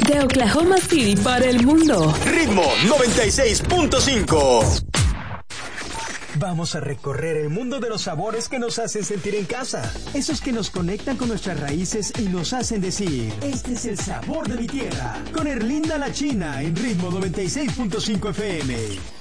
De Oklahoma City para el mundo. Ritmo 96.5. Vamos a recorrer el mundo de los sabores que nos hacen sentir en casa. Esos que nos conectan con nuestras raíces y nos hacen decir, este es el sabor de mi tierra. Con Erlinda La China en Ritmo 96.5 FM.